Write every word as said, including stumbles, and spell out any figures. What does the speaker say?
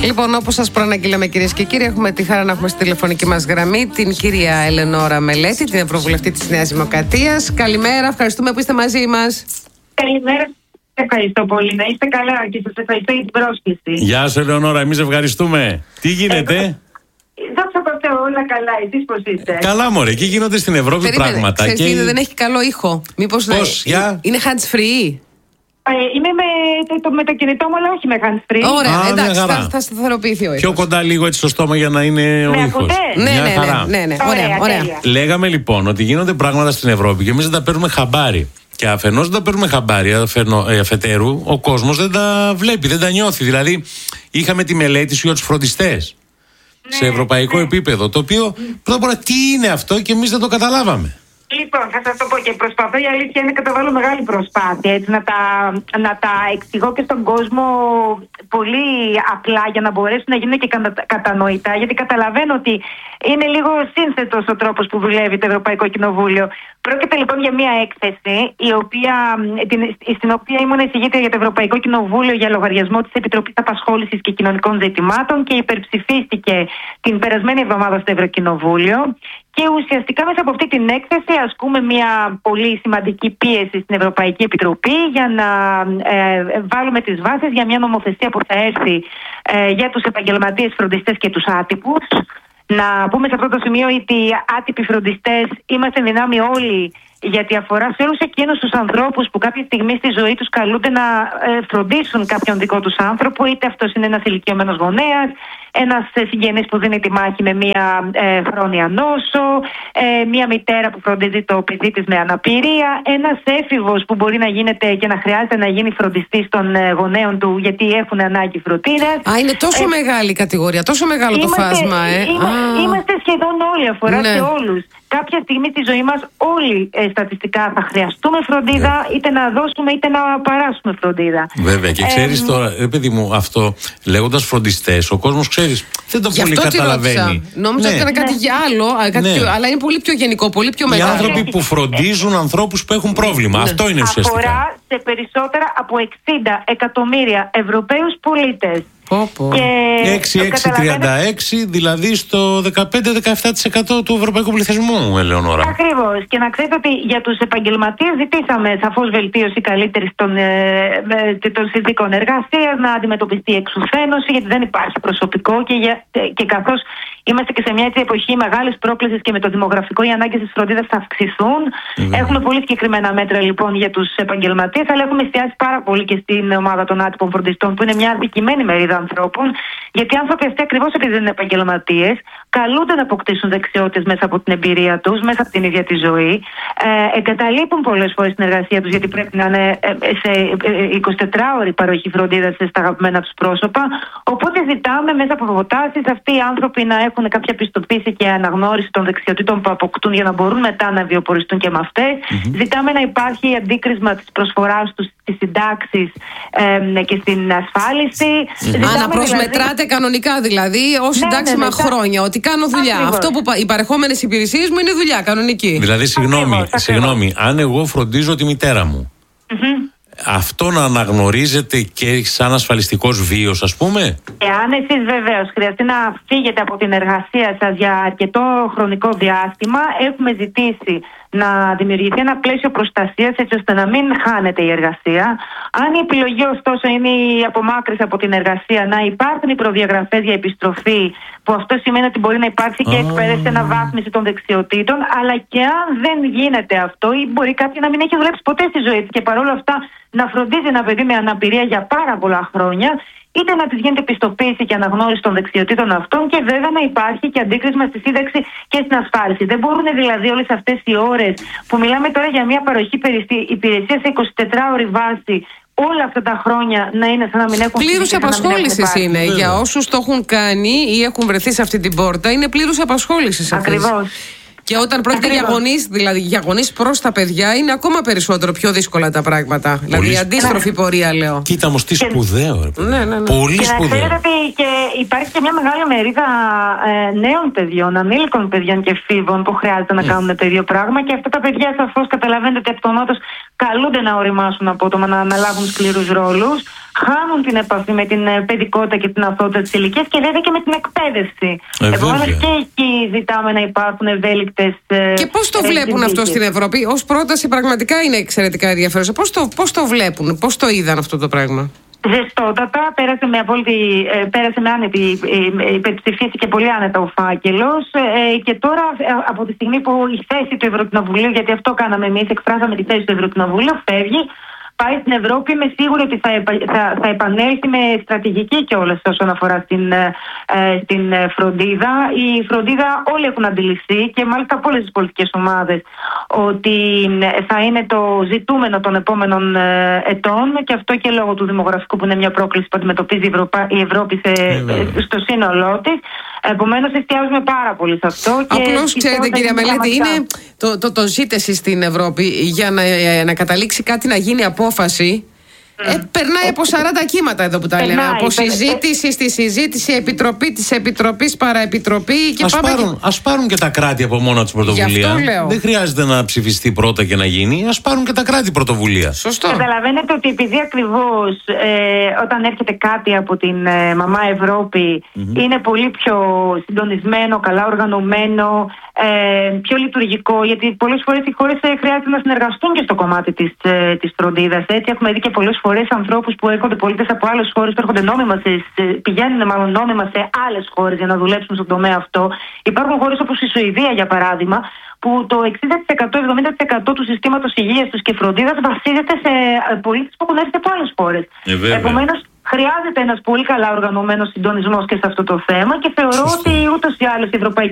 Λοιπόν, όπως σας προαναγγείλαμε, κυρίες και κύριοι, έχουμε τη χαρά να έχουμε στη τηλεφωνική μας γραμμή την κυρία Ελεονόρα Μελέτη, την Ευρωβουλευτή της Νέας Δημοκρατίας. Καλημέρα, ευχαριστούμε που είστε μαζί μας. Καλημέρα. Ευχαριστώ πολύ. Να είστε καλά και σας ευχαριστώ για την πρόσκληση. Γεια σας, Ελεονόρα, εμείς ευχαριστούμε. Τι γίνεται? Δόξα τω Θεώ, όλα καλά. Εσείς πώς είστε? Καλά, μωρέ, εκεί γίνονται στην Ευρώπη Περίμενε, πράγματα. Ξέρεις, και... είναι, δεν έχει καλό ήχο. Μήπως Πώς, είναι, για... είναι hands free? Ε, είμαι με το, το, με το κινητό μου, αλλά όχι με hands free. Ωραία, Α, εντάξει, μια χαρά. θα, θα σταθεροποιηθεί ο ήχος. Πιο κοντά λίγο έτσι στο στόμα για να είναι ο Με ήχος. ακούτε? Ναι, Μια ναι, χαρά. ναι, ναι, ναι. Ωραία, Ωραία, ωραία. τέλεια. Λέγαμε λοιπόν ότι γίνονται πράγματα στην Ευρώπη και εμείς δεν τα παίρνουμε χαμπάρι. Και αφενός δεν τα παίρνουμε χαμπάρι, αφενό, ε, αφετέρου, ο κόσμος δεν τα βλέπει, δεν τα νιώθει. Δηλαδή, είχαμε τη μελέτη σου για τους φροντιστές Ναι, σε ευρωπαϊκό ναι. επίπεδο. Το οποίο πρώτα απ' όλα τι είναι αυτό και εμείς δεν το καταλάβαμε. Λοιπόν, θα σας το πω και προσπαθώ, η αλήθεια είναι να καταβάλω μεγάλη προσπάθεια έτσι, να, τα, να τα εξηγώ και στον κόσμο πολύ απλά για να μπορέσουν να γίνουν και κατα, κατανοητά, γιατί καταλαβαίνω ότι είναι λίγο σύνθετος ο τρόπος που δουλεύει το Ευρωπαϊκό Κοινοβούλιο. Πρόκειται λοιπόν για μια έκθεση η οποία, την, στην οποία ήμουν εισηγήτρια για το Ευρωπαϊκό Κοινοβούλιο για λογαριασμό της Επιτροπής Απασχόλησης και Κοινωνικών Ζητημάτων και υπερψηφίστηκε την περασμένη εβδομάδα στο Ευρωκοινοβούλιο. Και ουσιαστικά μέσα από αυτή την έκθεση ασκούμε μια πολύ σημαντική πίεση στην Ευρωπαϊκή Επιτροπή για να ε, βάλουμε τις βάσεις για μια νομοθεσία που θα έρθει ε, για τους επαγγελματίες φροντιστές και τους άτυπους. Να πούμε σε αυτό το σημείο ότι οι άτυποι φροντιστές είμαστε δυνάμει όλοι, γιατί αφορά σε όλους εκείνους τους ανθρώπους που κάποια στιγμή στη ζωή τους καλούνται να ε, φροντίσουν κάποιον δικό τους άνθρωπο, είτε αυτός είναι ένας ηλικιωμένος γονέας, ένας συγγενής που δίνει τη μάχη με μία ε, χρόνια νόσο, ε, μία μητέρα που φροντίζει το παιδί της με αναπηρία, ένας έφηβος που μπορεί να γίνεται και να χρειάζεται να γίνει φροντιστής των ε, γονέων του γιατί έχουν ανάγκη φροντίδας. Α, είναι τόσο Ε, μεγάλη κατηγορία, τόσο μεγάλο Είμαστε, το φάσμα, ε. είμα, Α. είμαστε σχεδόν όλοι, αφορά Ναι. σε όλους. Κάποια στιγμή στη ζωή μας όλοι ε, στατιστικά θα χρειαστούμε φροντίδα, είτε να δώσουμε είτε να παράσουμε φροντίδα. Βέβαια, και ξέρεις Ε, τώρα, ρε παιδί μου, αυτό λέγοντας φροντιστές, ο κόσμος ξέρεις, δεν το Γι' πολύ αυτό τη καταλαβαίνει. ρώτησα. Νόμιζα ότι ήταν κάτι Ναι. για άλλο, α, κάτι Ναι. πιο, αλλά είναι πολύ πιο γενικό, πολύ πιο Οι μεγάλο. άνθρωποι που φροντίζουν ανθρώπους που έχουν πρόβλημα. Ναι. Αυτό είναι ουσιαστικά. αφορά σε περισσότερα από εξήντα εκατομμύρια Ευρωπαίους πολίτες. Πω, πω. Και έξι έξι τριάντα έξι, δηλαδή στο δεκαπέντε με δεκαεπτά τοις εκατό του ευρωπαϊκού πληθυσμού, Ελεονόρα. Ακριβώς. Και να ξέρετε ότι για τους επαγγελματίες ζητήσαμε σαφώς βελτίωση καλύτερη των, ε, ε, των συνθήκων εργασίας, να αντιμετωπιστεί η εξουθένωση, γιατί δεν υπάρχει προσωπικό και, για, και καθώς είμαστε και σε μια έτσι εποχή μεγάλης πρόκλησης και με το δημογραφικό, οι ανάγκες της φροντίδας θα αυξηθούν. Mm. Έχουμε πολύ συγκεκριμένα μέτρα λοιπόν για τους επαγγελματίες, αλλά έχουμε εστιάσει πάρα πολύ και στην ομάδα των άτυπων φροντιστών, που είναι μια αδικημένη μερίδα ανθρώπων, γιατί οι άνθρωποι αυτοί, ακριβώς επειδή δεν είναι επαγγελματίες, καλούνται να αποκτήσουν δεξιότητες μέσα από την εμπειρία τους, μέσα από την ίδια τη ζωή. Ε, εγκαταλείπουν πολλές φορές την εργασία τους, γιατί πρέπει να είναι ε, σε εικοσιτετράωρη παροχή φροντίδας στα αγαπημένα τους πρόσωπα. Οπότε ζητάμε μέσα από προτάσεις αυτοί οι άνθρωποι να έχουν κάποια πιστοποίηση και αναγνώριση των δεξιοτήτων που αποκτούν για να μπορούν μετά να βιοποριστούν και με αυτές. Mm-hmm. Ζητάμε να υπάρχει αντίκρισμα της προσφοράς τους στις συντάξεις ε, και στην ασφάλιση. Mm-hmm. Α, να προσμετράτε δηλαδή κανονικά δηλαδή ως ναι, συντάξιμα ναι, ναι, χρόνια. Ότι κάνω δουλειά. Ακριβώς. Αυτό που πα- οι παρεχόμενες υπηρεσίες μου είναι δουλειά κανονική. Δηλαδή, συγγνώμη, Ακριβώς, ακριβώς. συγγνώμη, αν εγώ φροντίζω τη μητέρα μου, Mm-hmm. αυτό να αναγνωρίζεται και σαν ασφαλιστικός βίος, ας πούμε. Εάν εσείς βεβαίως χρειαστεί να φύγετε από την εργασία σας για αρκετό χρονικό διάστημα, έχουμε ζητήσει να δημιουργηθεί ένα πλαίσιο προστασίας έτσι ώστε να μην χάνεται η εργασία. Αν η επιλογή ωστόσο είναι η απομάκρυνση από την εργασία, να υπάρχουν οι προδιαγραφές για επιστροφή, που αυτό σημαίνει ότι μπορεί να υπάρξει και εκπαίδευση, αναβάθμιση των δεξιοτήτων, αλλά και αν δεν γίνεται αυτό, ή μπορεί κάποια να μην έχει δουλέψει ποτέ στη ζωή της και παρόλα αυτά να φροντίζει ένα παιδί με αναπηρία για πάρα πολλά χρόνια, είτε να της γίνεται πιστοποίηση και αναγνώριση των δεξιοτήτων αυτών και βέβαια να υπάρχει και αντίκρισμα στη σύνταξη και στην ασφάλιση. Δεν μπορούν δηλαδή όλες αυτές οι ώρες που μιλάμε τώρα για μια παροχή υπηρεσία σε εικοσιτετράωρη βάση, όλα αυτά τα χρόνια να είναι σαν να μην έχουν. Πλήρους απασχόλησης είναι. Βέβαια. Για όσους το έχουν κάνει ή έχουν βρεθεί σε αυτή την πόρτα, είναι πλήρους απασχόλησης. Ακριβώς. Και όταν πρόκειται για γονείς, δηλαδή για γονείς προς τα παιδιά, είναι ακόμα περισσότερο πιο δύσκολα τα πράγματα. Πολύ... Δηλαδή η αντίστροφη ναι. πορεία, λέω. Κοίτα όμως τι σπουδαίο, ρε. Ναι, ναι, ναι. Πολύ και σπουδαίο. Να ξέρετε ότι και υπάρχει και μια μεγάλη μερίδα ε, νέων παιδιών, ανήλικων παιδιών και φίβων που χρειάζεται να κάνουν το ίδιο πράγμα. Και αυτά τα παιδιά, σαφώς καταλαβαίνετε ότι αυτονότως καλούνται να οριμάσουν απότομα, να αναλάβουν σκληρούς ρόλους. χάνουν την επαφή με την παιδικότητα και την αθότητα της ηλικίας και βέβαια και με την εκπαίδευση. Ε, Επομένως και εκεί ζητάμε να υπάρχουν ευέλικτες. Και πώς το βλέπουν ε, αυτό στην Ευρώπη? Ως πρόταση πραγματικά είναι εξαιρετικά ενδιαφέρουσα. Πώς το, πώς το βλέπουν, πώς το είδαν αυτό το πράγμα? Ζεστότατα, πέρασε με, απόλυτη, πέρασε με άνετη, υπερψηφίστηκε πολύ άνετα ο φάκελος και τώρα από τη στιγμή που η θέση του Ευρωκοινοβουλίου, γιατί αυτό κάναμε εμείς, εκφράσαμε τη θέση του Ευρωκοινοβουλίου, φεύγει, πάει στην Ευρώπη, είμαι σίγουρη ότι θα, θα, θα επανέλθει με στρατηγική κιόλας όσον αφορά στην, ε, στην φροντίδα. Η φροντίδα όλοι έχουν αντιληφθεί και μάλιστα από όλες τις πολιτικές ομάδες ότι θα είναι το ζητούμενο των επόμενων ε, ετών και αυτό και λόγω του δημογραφικού που είναι μια πρόκληση που αντιμετωπίζει η, Ευρωπα, η Ευρώπη σε, ε, στο σύνολό της. Επομένως εστιάζουμε πάρα πολύ σε αυτό. Απλώς ξέρετε κυρία Μελέτη, είναι το, το, το ζήτηση στην Ευρώπη για να, να καταλήξει κάτι να γίνει απόφαση. Mm. Ε, περνάει από σαράντα κύματα εδώ που τα λέμε. Από συζήτηση στη συζήτηση, επιτροπή της επιτροπής, παραεπιτροπή και ας πάμε. Πάρουν, ας πάρουν και τα κράτη από μόνα τους πρωτοβουλία. Δεν χρειάζεται να ψηφιστεί πρώτα και να γίνει. Ας πάρουν και τα κράτη πρωτοβουλία. Σωστό. Καταλαβαίνετε ότι επειδή ακριβώς ε, όταν έρχεται κάτι από την ε, Μαμά Ευρώπη mm-hmm. είναι πολύ πιο συντονισμένο, καλά οργανωμένο, ε, πιο λειτουργικό, γιατί πολλές φορές οι χώρες ε, χρειάζεται να συνεργαστούν και στο κομμάτι της, ε, της φροντίδας. Έτσι έχουμε δει και πολλές φορές ανθρώπους που έρχονται πολίτες από άλλες χώρες που έρχονται νόμιμα σε, σε, πηγαίνουν μάλλον νόμιμα σε άλλες χώρες για να δουλέψουν στον τομέα αυτό. Υπάρχουν χώρες όπως η Σουηδία για παράδειγμα, που το εξήντα τοις εκατό με εβδομήντα τοις εκατό του συστήματος υγείας τους και φροντίδας βασίζεται σε πολίτες που έχουν έρθει από άλλες χώρες. Ε, Επομένως, χρειάζεται ένας πολύ καλά οργανωμένος συντονισμός και σε αυτό το θέμα και θεωρώ Σωστή. ότι ούτως ή άλλως η Ευρωπαϊκή